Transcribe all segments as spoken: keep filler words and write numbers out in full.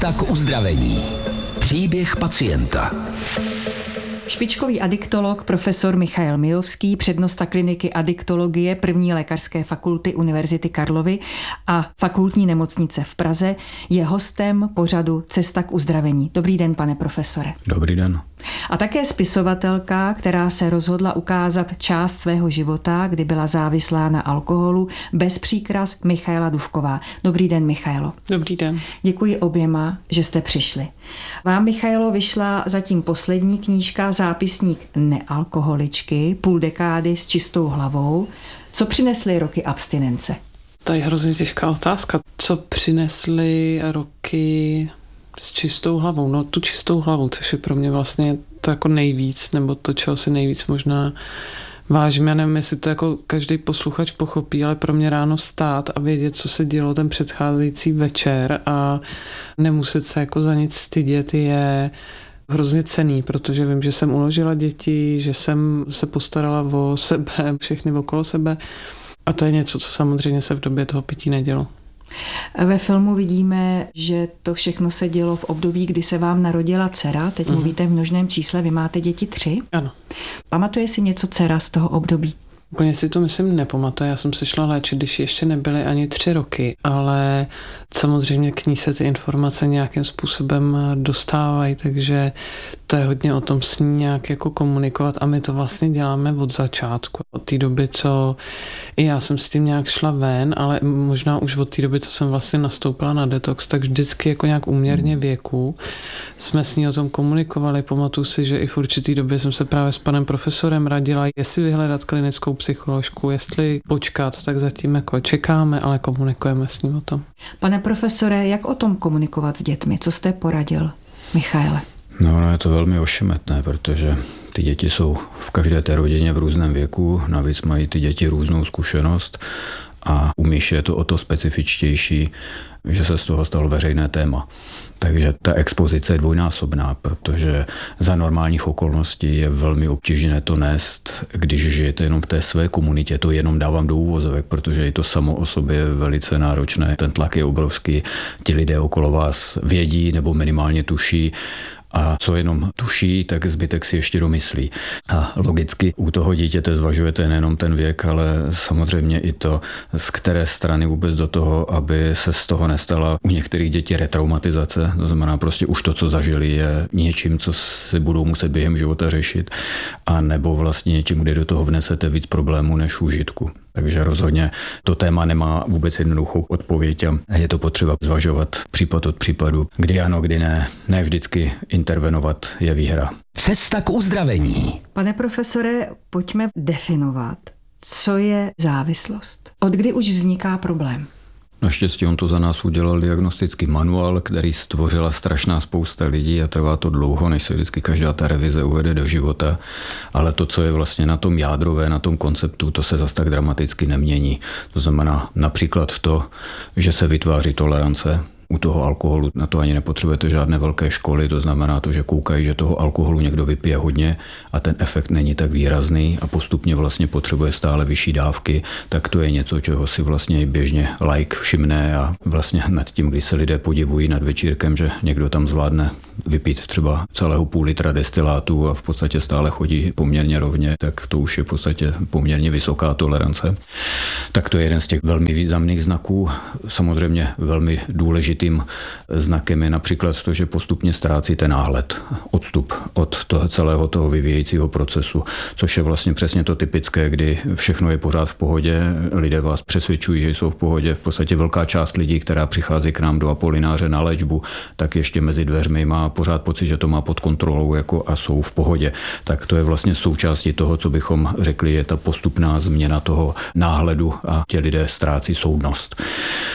tak uzdravení. Příběh pacienta. Špičkový adiktolog profesor Michael Mijovský, přednosta kliniky adiktologie první lékařské fakulty Univerzity Karlovy a fakultní nemocnice v Praze, je hostem pořadu Cesta k uzdravení. Dobrý den, pane profesore. Dobrý den. A také spisovatelka, která se rozhodla ukázat část svého života, kdy byla závislá na alkoholu, bez příkras, Michaela Dufková. Dobrý den, Michaelo. Dobrý den. Děkuji oběma, že jste přišli. Vám, Michaelo, vyšla zatím poslední knížka Zápisník nealkoholičky, půl dekády s čistou hlavou. Co přinesly roky abstinence? To je hrozně těžká otázka. Co přinesly roky s čistou hlavou? No tu čistou hlavu, což je pro mě vlastně to jako nejvíc, nebo to, čeho si nejvíc možná vážím. Já nevím, jestli to jako každý posluchač pochopí, ale pro mě ráno vstát a vědět, co se dělo ten předcházející večer a nemuset se jako za nic stydět je hrozně cenný, protože vím, že jsem uložila děti, že jsem se postarala o sebe, všechny okolo sebe a to je něco, co samozřejmě se v době toho pití nedělo. Ve filmu vidíme, že to všechno se dělo v období, kdy se vám narodila dcera, teď mm-hmm. mluvíte v množném čísle, vy máte děti tři. Ano. Pamatuje si něco dcera z toho období? Úplně si to myslím nepamatuje, já jsem se šla léčit, když ještě nebyly ani tři roky, ale samozřejmě k ní se ty informace nějakým způsobem dostávají, takže to je hodně o tom s ní nějak jako komunikovat a my to vlastně děláme od začátku. Od té doby, co i já jsem s tím nějak šla ven, ale možná už od té doby, co jsem vlastně nastoupila na detox, tak vždycky jako nějak úměrně věku jsme s ní o tom komunikovali. Pamatuju si, že i v určitý době jsem se právě s panem profesorem radila, jestli vyhledat klinickou psycholožku, jestli počkat, tak zatím jako čekáme, ale komunikujeme s ním o tom. Pane profesore, jak o tom komunikovat s dětmi? Co jste poradil, Michaele? No, no je to velmi ošemetné, protože ty děti jsou v každé té rodině v různém věku, navíc mají ty děti různou zkušenost a u Míši je to o to specifičtější, že se z toho stalo veřejné téma. Takže ta expozice je dvojnásobná, protože za normálních okolností je velmi obtížné to nést, když žijete jenom v té své komunitě. To jenom dávám do úvozovek, protože i to samo o sobě je velice náročné. Ten tlak je obrovský, ti lidé okolo vás vědí nebo minimálně tuší. A co jenom tuší, tak zbytek si ještě domyslí. A logicky u toho dítěte zvažujete nejenom ten věk, ale samozřejmě i to, z které strany vůbec do toho, aby se z toho nestala u některých dětí retraumatizace. To znamená prostě už to, co zažili, je něčím, co si budou muset během života řešit, a nebo vlastně něčím, kde do toho vnesete víc problémů než užitku. Takže rozhodně to téma nemá vůbec jednoduchou odpověď a je to potřeba zvažovat případ od případu, kdy ano, kdy ne. Ne vždycky intervenovat je výhra. Cesta k uzdravení. Pane profesore, pojďme definovat, co je závislost. Od kdy už vzniká problém? Naštěstí on to za nás udělal diagnostický manuál, který stvořila strašná spousta lidí a trvá to dlouho, než se vždycky každá ta revize uvede do života. Ale to, co je vlastně na tom jádrové, na tom konceptu, to se zas tak dramaticky nemění. To znamená například to, že se vytváří tolerance. U toho alkoholu na to ani nepotřebujete žádné velké školy, to znamená to, že koukají, že toho alkoholu někdo vypije hodně a ten efekt není tak výrazný a postupně vlastně potřebuje stále vyšší dávky, tak to je něco, čeho si vlastně běžně laik všimne a vlastně nad tím, když se lidé podivují nad večírkem, že někdo tam zvládne vypít třeba celého půl litra destilátu a v podstatě stále chodí poměrně rovně, tak to už je v podstatě poměrně vysoká tolerance. Tak to je jeden z těch velmi významných znaků, samozřejmě velmi důležitý. Tím znakem je například to, že postupně ztrácíte náhled, odstup od toho celého toho vyvíjejícího procesu, což je vlastně přesně to typické, kdy všechno je pořád v pohodě, lidé vás přesvědčují, že jsou v pohodě, v podstatě velká část lidí, která přichází k nám do Apolináře na léčbu, tak ještě mezi dveřmi má pořád pocit, že to má pod kontrolou jako a jsou v pohodě. Tak to je vlastně součástí toho, co bychom řekli, je ta postupná změna toho náhledu a ti lidé ztrácí soudnost.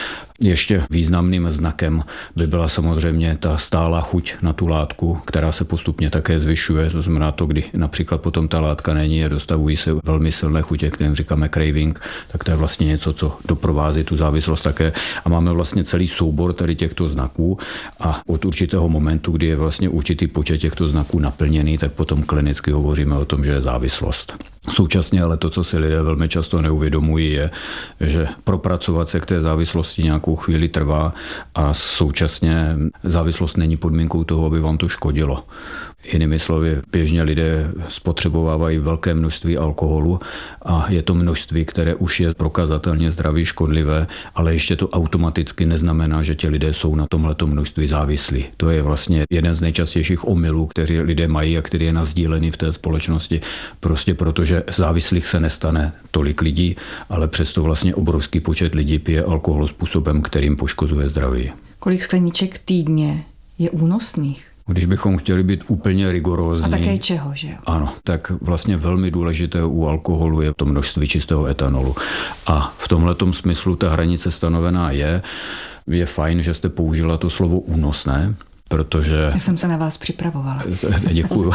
Ještě významným znakem by byla samozřejmě ta stálá chuť na tu látku, která se postupně také zvyšuje. To znamená to, kdy například potom ta látka není a dostavují se velmi silné chutě, kterým říkáme craving, tak to je vlastně něco, co doprovází tu závislost také. A máme vlastně celý soubor tady těchto znaků a od určitého momentu, kdy je vlastně určitý počet těchto znaků naplněný, tak potom klinicky hovoříme o tom, že je závislost. Současně ale to, co si lidé velmi často neuvědomují, je, že propracovat se k té závislosti nějakou chvíli trvá a současně závislost není podmínkou toho, aby vám to škodilo. Jinými slovy, běžně lidé spotřebovávají velké množství alkoholu a je to množství, které už je prokazatelně zdraví škodlivé, ale ještě to automaticky neznamená, že ti lidé jsou na tomhleto množství závislí. To je vlastně jeden z nejčastějších omylů, kteří lidé mají a který je nasdílený v té společnosti, prostě protože závislých se nestane tolik lidí, ale přesto vlastně obrovský počet lidí pije alkohol způsobem, kterým poškozuje zdraví. Kolik skleniček týdně je únosných? Když bychom chtěli být úplně rigorózní. A také čeho, že jo? Ano, tak vlastně velmi důležité u alkoholu je to množství čistého etanolu. A v tomhletom smyslu ta hranice stanovená je, je fajn, že jste použila to slovo únosné, protože... Já jsem se na vás připravovala. Děkuju.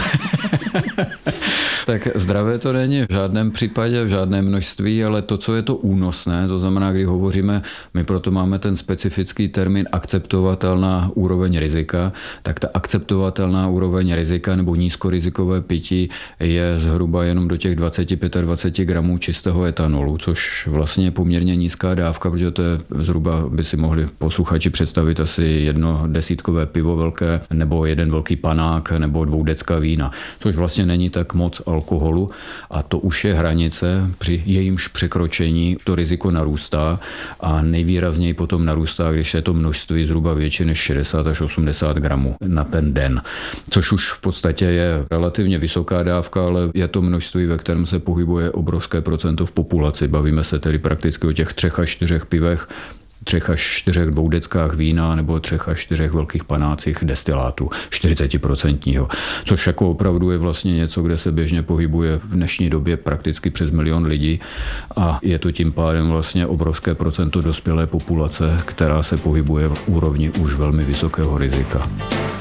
Tak zdravé to není v žádném případě, v žádném množství, ale to, co je to únosné, to znamená, když hovoříme, my proto máme ten specifický termín akceptovatelná úroveň rizika, tak ta akceptovatelná úroveň rizika nebo nízkorizikové pití je zhruba jenom do těch dvacet pět až dvacet gramů čistého etanolu, což vlastně je poměrně nízká dávka, protože to je zhruba, by si mohli posluchači představit asi jedno desítkové pivo velké, nebo jeden velký panák, nebo dvoudecka vína, což vlastně není tak moc alkoholu a to už je hranice, při jejímž překročení to riziko narůstá a nejvýrazněji potom narůstá, když je to množství zhruba větší než šedesát až osmdesát gramů na ten den, což už v podstatě je relativně vysoká dávka, ale je to množství, ve kterém se pohybuje obrovské procento v populaci. Bavíme se tedy prakticky o těch třech až čtyřech pivech, třech až čtyřech dvoudeckách vína nebo třech až čtyřech velkých panácích destilátu čtyřicet procent, což jako opravdu je vlastně něco, kde se běžně pohybuje v dnešní době prakticky přes milion lidí a je to tím pádem vlastně obrovské procento dospělé populace, která se pohybuje v úrovni už velmi vysokého rizika.